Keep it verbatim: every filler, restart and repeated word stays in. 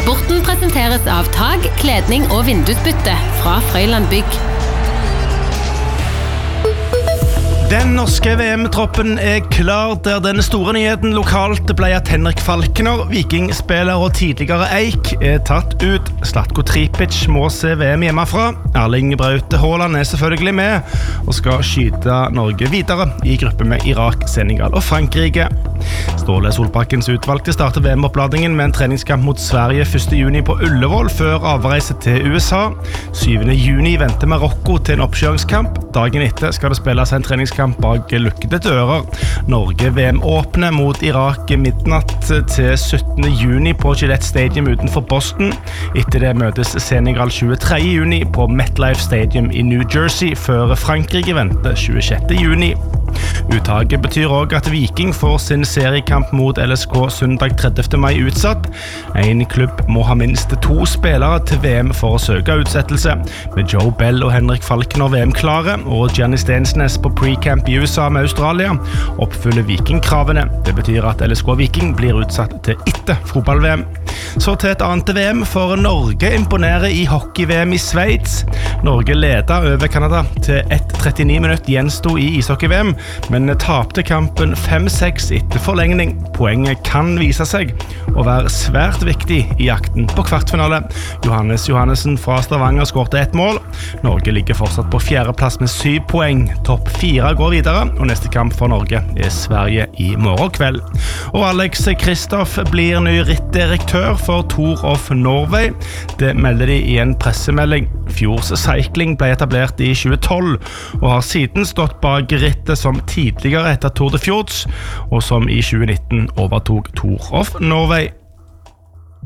Sporten presenteres av tag, kledning og vindusbytte fra Frøyland Bygg. Den norske V M-troppen er klar, der den store nyheten lokalt ble at Henrik Falkner, vikingspiller og tidligere Eik, er tatt ut. Zlatko Tripic må se V M hjemmefra. Erling Braut Haaland er selvfølgelig med, og skal skyte Norge videre i gruppe med Irak, Senegal og Frankrike. Ståle Solbakkens utvalgte starter V M-oppladningen med en treningskamp mot Sverige første juni på Ullevål før avreise til U S A. syvende juni venter Marokko til en oppkjøringskamp. Dagen etter skal det spilles en treningskamp bak lukkede dører. Norge V M åpner mot Irak midnatt til syttende juni på Gillette Stadium utenfor Boston. Etter det møtes Senegal tjuetredje juni på MetLife Stadium i New Jersey, før Frankrike venter tjuesjette juni. Uttaket betyr også at Viking får sin seriekamp mot L S K søndag tredivte mai utsatt. En klubb må ha minst to spillere til V M for å søke utsettelse. Med Joe Bell og Henrik Falkner V M-klare, og Gianni Stensnes på pre-camp i U S A med Australia, oppfyller Viking-kravene. Det betyr at L S K Viking blir utsatt til etter fotball-V M. Så til et annet V M, for Norge imponerer i hockey-V M i Sveits. Norge leder over Kanada til ett trettini minutt gjensto i ishockey-V M, men tapte kampen fem seks etter forlengning. Poenget kan vise seg å være svært viktig i jakten på kvartfinale. Johannes Johannessen fra Stavanger skårte ett mål. Norge ligger fortsatt på fjerdeplass med syv poeng. Topp fire går videre, og neste kamp for Norge er Sverige i morgen kveld. Og Alex Kristoff blir ny rittdirektør for Tour of Norway. Det melder de i en pressemelding. Fjords Cycling ble etablert i tjuetolv, og har siden stått bak rittet som tidligere etter Tour de Fjords, og som i tjuenitten overtok Tour of Norway.